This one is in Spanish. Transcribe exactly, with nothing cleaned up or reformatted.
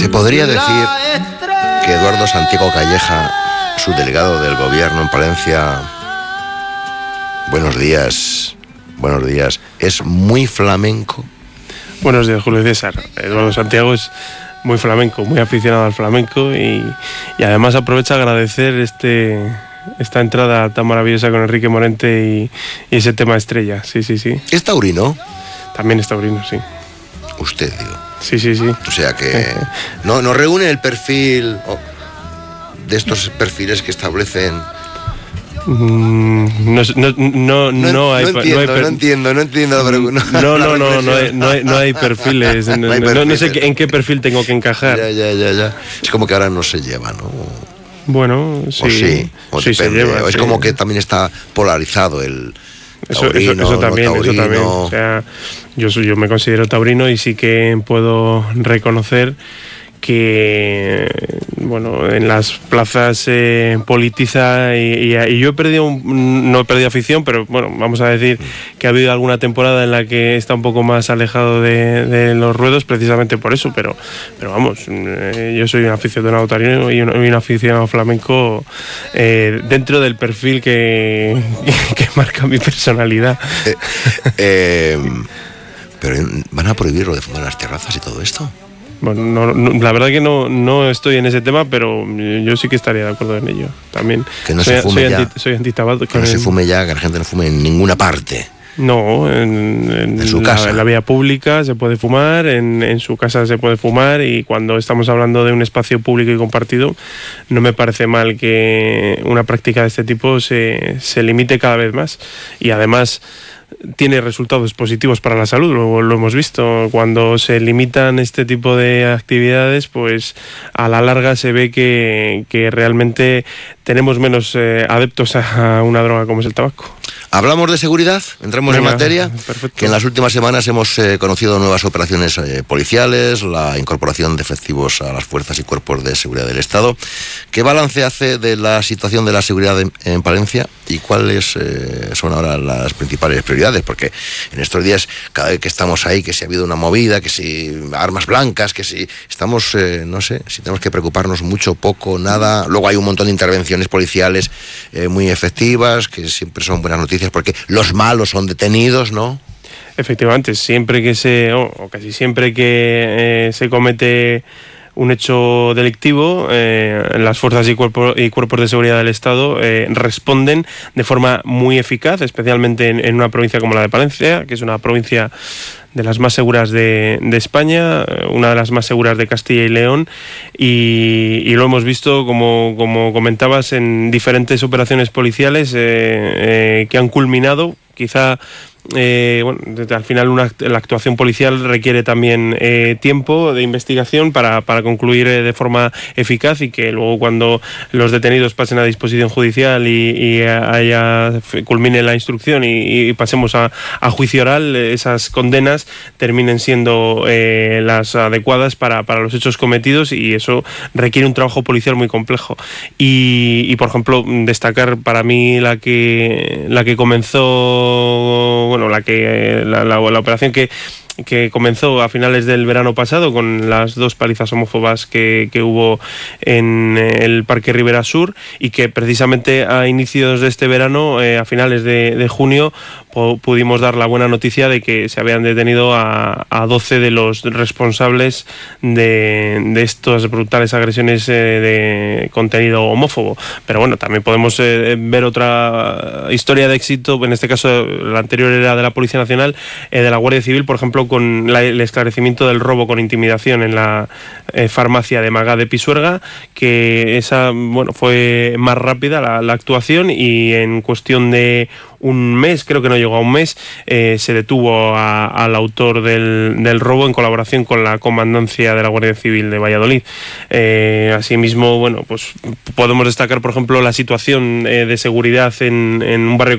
podría decir que Eduardo Santiago Calleja, subdelegado del gobierno en Palencia, buenos días, buenos días, es muy flamenco? Buenos días, Julio César. Eduardo Santiago es muy flamenco, muy aficionado al flamenco y, y además aprovecha a agradecer este, esta entrada tan maravillosa con Enrique Morente y, y ese tema estrella. Sí, sí, sí. ¿Es taurino? También es taurino, sí. Usted, digo. Sí, sí, sí. O sea que no, no reúne el perfil oh, de estos perfiles que establecen. Mm, no, no, no, no, no, hay, no, entiendo, no, hay per... no entiendo, no entiendo, pero no, no, no, no, no, hay, no, hay, no hay perfiles. No, no, hay perfiles. No, no sé en qué perfil tengo que encajar. Ya, ya, ya, ya. Es como que ahora no se lleva, ¿no? Bueno, sí. O sí, o sí se lleva. Es sí. Como que también está polarizado el. Eso, taurino, eso, eso también, no eso también. O sea, yo, yo me considero taurino y sí que puedo reconocer que, bueno, en las plazas se eh, politiza y, y, y yo he perdido, un, no he perdido afición, pero bueno, vamos a decir que ha habido alguna temporada en la que está un poco más alejado de, de los ruedos precisamente por eso, pero, pero vamos, eh, yo soy un aficionado taurino y un, y un aficionado flamenco eh, dentro del perfil que, que, que marca mi personalidad. Eh, eh, pero ¿van a prohibir lo de fumar en las terrazas y todo esto? Bueno, no, no, la verdad que no, no estoy en ese tema, pero yo sí que estaría de acuerdo en ello. También que no soy, se fume soy ya. Anti, soy antitabaco. Que no se fume ya, que la gente no fume en ninguna parte. No, en, en, en su la, casa. En la vía pública se puede fumar, en, en su casa se puede fumar, y cuando estamos hablando de un espacio público y compartido, no me parece mal que una práctica de este tipo se, se limite cada vez más. Y además tiene resultados positivos para la salud, lo, lo hemos visto. Cuando se limitan este tipo de actividades, pues a la larga se ve que, que realmente tenemos menos eh, adeptos a una droga como es el tabaco. Hablamos de seguridad, entramos Venga, en materia, perfecto. Que en las últimas semanas hemos eh, conocido nuevas operaciones eh, policiales, la incorporación de efectivos a las fuerzas y cuerpos de seguridad del Estado. ¿Qué balance hace de la situación de la seguridad en, en Palencia y cuáles eh, son ahora las principales prioridades? Porque en estos días, cada vez que estamos ahí, que si ha habido una movida, que si armas blancas, que si estamos, eh, no sé, si tenemos que preocuparnos mucho, poco, nada. Luego hay un montón de intervenciones policiales eh, muy efectivas, que siempre son buenas noticias, porque los malos son detenidos, ¿no? Efectivamente, siempre que se, o, o casi siempre que eh, se comete un hecho delictivo, eh, las fuerzas y, cuerpo, y cuerpos de seguridad del Estado eh, responden de forma muy eficaz, especialmente en, en una provincia como la de Palencia, que es una provincia de las más seguras de, de España, una de las más seguras de Castilla y León, y, y lo hemos visto, como, como comentabas, en diferentes operaciones policiales eh, eh, que han culminado, quizá. Eh, bueno, al final una, la actuación policial requiere también eh, tiempo de investigación para, para concluir eh, de forma eficaz, y que luego cuando los detenidos pasen a disposición judicial y, y haya, culmine la instrucción y, y pasemos a, a juicio oral, esas condenas terminen siendo eh, las adecuadas para, para los hechos cometidos, y eso requiere un trabajo policial muy complejo. Y, y por ejemplo, destacar para mí la que, la que comenzó bueno, la que la, la, la operación que que comenzó a finales del verano pasado con las dos palizas homófobas que, que hubo en el Parque Ribera Sur, y que precisamente a inicios de este verano, eh, a finales de, de junio, po- pudimos dar la buena noticia de que se habían detenido a, a doce de los responsables de, de estas brutales agresiones eh, de contenido homófobo. Pero bueno, también podemos eh, ver otra historia de éxito, en este caso la anterior era de la Policía Nacional, eh, de la Guardia Civil, por ejemplo, con la, el esclarecimiento del robo con intimidación en la eh, farmacia de Magá de Pisuerga, que esa, bueno, fue más rápida la, la actuación, y en cuestión de un mes, creo que no llegó a un mes, eh, se detuvo a, al autor del, del robo en colaboración con la comandancia de la Guardia Civil de Valladolid. Eh, asimismo, bueno, pues podemos destacar, por ejemplo, la situación eh, de seguridad en, en un barrio